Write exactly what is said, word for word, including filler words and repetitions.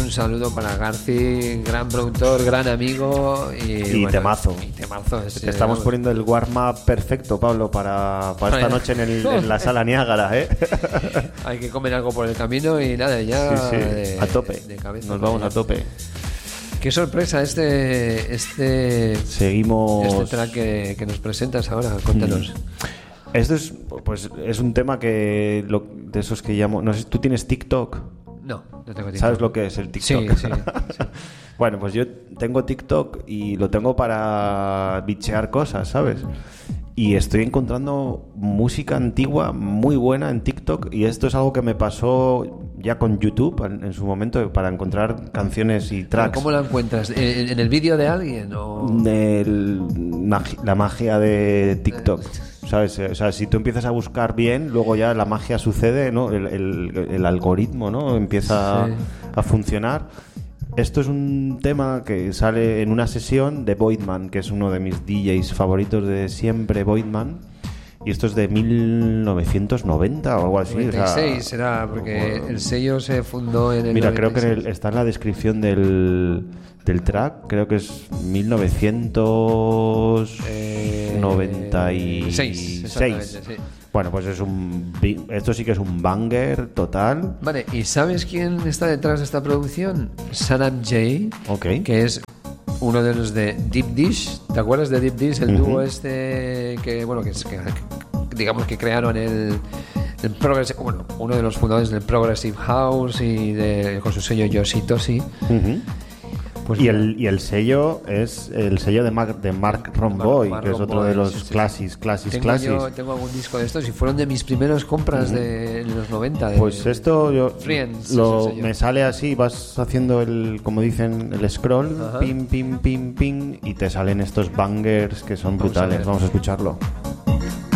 un saludo para Garci, gran productor, gran amigo y, y bueno, temazo. Y temazo este, Estamos vamos. poniendo el warm-up perfecto, Pablo, para, para esta noche en, el, en la sala Niágara, ¿eh? Hay que comer algo por el camino y nada, ya Sí, sí, de, a tope. de cabeza. Nos vamos a tope. Qué sorpresa este este Seguimos. este track que, que nos presentas ahora, cuéntanos. Esto es, pues, es un tema que lo, de esos que llamo. No sé, ¿tú tienes TikTok? No, no tengo TikTok. ¿Sabes lo que es el TikTok? Sí, sí, sí. Bueno, pues yo tengo TikTok y lo tengo para bichear cosas, ¿sabes? Y estoy encontrando música antigua muy buena en TikTok, y esto es algo que me pasó ya con YouTube en, en su momento, para encontrar canciones y tracks. ¿Cómo la encuentras? ¿En, en el vídeo de alguien o...? Del, magi- la magia de TikTok, ¿sabes? O sea, si tú empiezas a buscar bien, luego ya la magia sucede, ¿no? El, el, el algoritmo, ¿no? Empieza Sí. a, a funcionar. Esto es un tema que sale en una sesión de Voidman, que es uno de mis D Js favoritos de siempre, Voidman. Y esto es de mil novecientos noventa o algo así. noventa y seis o sea, será, porque bueno, el sello se fundó en el mira, noventa y creo que en seis. el- está en la descripción del, del track, creo que es mil novecientos noventa y seis. seis, exactamente, sí. Bueno, pues es un bi- esto sí que es un banger total. Vale, ¿y sabes quién está detrás de esta producción? Sanam J, Ok. que es uno de los de Deep Dish. ¿Te acuerdas de Deep Dish? El Ujú. dúo este que, bueno, que, es- que- que digamos que crearon el, el Progressive, bueno, uno de los fundadores del Progressive House y de, con su sello Yoshitoshi. Ujú. Pues y, mira, el, y el sello es el sello de Mark, de Mark Romboy, Mark que es otro Romboy, de los sí, sí. clasis, clasis, tengo, clasis. yo- tengo algún disco de estos y fueron de mis primeras compras de en los noventa. De, Pues esto yo Friends, lo, es el sello. me sale así, vas haciendo el, como dicen, el scroll, Ajá. pim, pim, pim, pim, y te salen estos bangers que son Vamos a brutales. ver. Vamos a escucharlo.